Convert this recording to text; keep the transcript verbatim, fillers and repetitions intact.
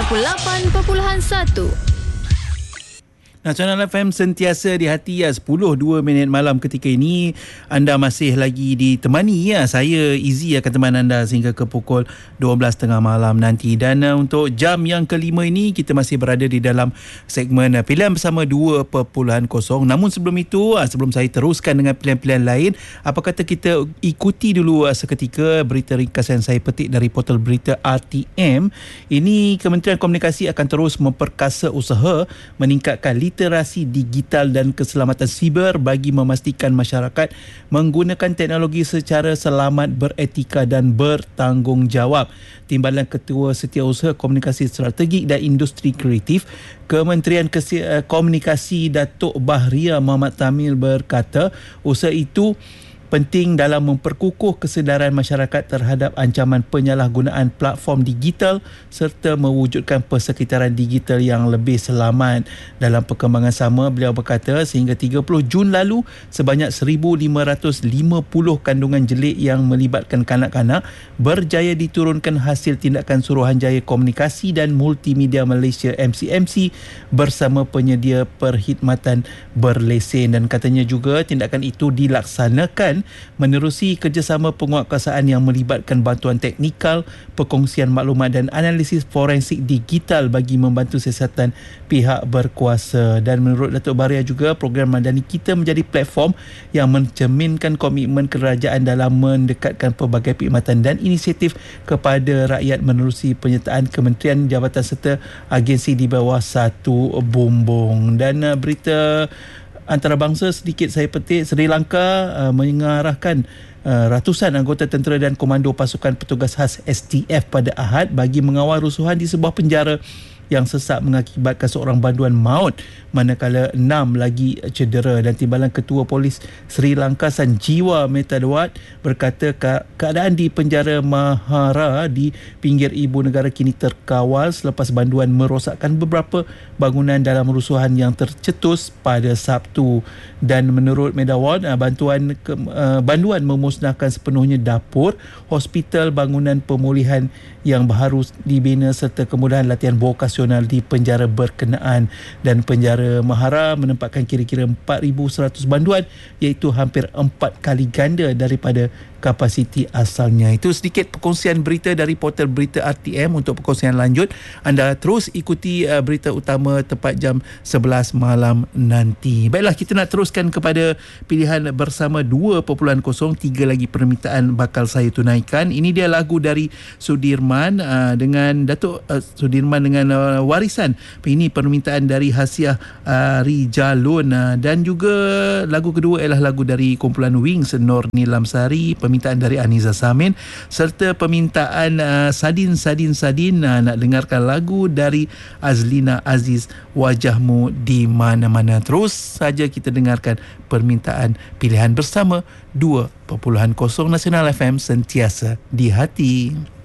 tiga puluh lapan perpuluhan satu. Nasional F M sentiasa di hati ya. Sepuluh dua minit malam ketika ini anda masih lagi ditemani ya. Saya Izzy akan teman anda sehingga ke pukul dua belas tiga puluh malam nanti. Dan uh, untuk jam yang kelima ini kita masih berada di dalam segmen uh, pilihan bersama dua perpuluhan kosong. Namun sebelum itu, uh, sebelum saya teruskan dengan pilihan-pilihan lain, apa kata kita ikuti dulu uh, seketika berita ringkas yang saya petik dari portal berita R T M. Ini Kementerian Komunikasi akan terus memperkasa usaha meningkatkan literasi digital dan keselamatan siber bagi memastikan masyarakat menggunakan teknologi secara selamat, beretika dan bertanggungjawab. Timbalan Ketua Setiausaha Komunikasi Strategik dan Industri Kreatif Kementerian Komunikasi Datuk Bahria Muhammad Tamil berkata, usaha itu penting dalam memperkukuh kesedaran masyarakat terhadap ancaman penyalahgunaan platform digital serta mewujudkan persekitaran digital yang lebih selamat. Dalam perkembangan sama, beliau berkata sehingga tiga puluh Jun lalu, sebanyak seribu lima ratus lima puluh kandungan jelik yang melibatkan kanak-kanak berjaya diturunkan hasil tindakan Suruhanjaya Komunikasi dan Multimedia Malaysia M C M C bersama penyedia perkhidmatan berlesen. Dan katanya juga tindakan itu dilaksanakan menerusi kerjasama penguatkuasaan yang melibatkan bantuan teknikal, perkongsian maklumat dan analisis forensik digital bagi membantu siasatan pihak berkuasa. Dan menurut Datuk Bahria juga, program Madani Kita menjadi platform yang mencerminkan komitmen kerajaan dalam mendekatkan pelbagai perkhidmatan dan inisiatif kepada rakyat menerusi penyertaan kementerian, jabatan serta agensi di bawah satu bumbung. Dan uh, berita antarabangsa sedikit saya petik, Sri Lanka uh, mengarahkan uh, ratusan anggota tentera dan komando pasukan petugas khas S T F pada Ahad bagi mengawal rusuhan di sebuah penjara yang sesak mengakibatkan seorang banduan maut manakala enam lagi cedera. Dan Timbalan Ketua Polis Sri Lanka Sanjiwa Metadwat berkata ke- keadaan di penjara Mahara di pinggir ibu negara kini terkawal selepas banduan merosakkan beberapa bangunan dalam rusuhan yang tercetus pada Sabtu. Dan menurut Medawat, bantuan ke, uh, banduan memusnahkan sepenuhnya dapur, hospital, bangunan pemulihan yang baru dibina serta kemudahan latihan vokasional di penjara berkenaan. Dan penjara Mahara menempatkan kira-kira empat ribu seratus banduan, iaitu hampir empat kali ganda daripada kapasiti asalnya. Itu sedikit perkongsian berita dari portal berita R T M. Untuk perkongsian lanjut, anda terus ikuti uh, berita utama tepat jam sebelas malam nanti. Baiklah, kita nak teruskan kepada pilihan bersama dua perpuluhan kosong. Tiga lagi permintaan bakal saya tunaikan. Ini dia lagu dari Sudirman uh, dengan Datuk uh, Sudirman dengan uh, warisan. Ini permintaan dari Hasiah uh, Rijalun, uh, dan juga lagu kedua ialah lagu dari kumpulan Wings Nur Nilam Sari, permintaan dari Aniza Samin, serta permintaan uh, Sadin Sadin Sadin uh, nak dengarkan lagu dari Azlina Aziz, Wajahmu di Mana-Mana. Terus saja kita dengarkan permintaan pilihan bersama dua perpuluhan kosong Nasional F M sentiasa di hati.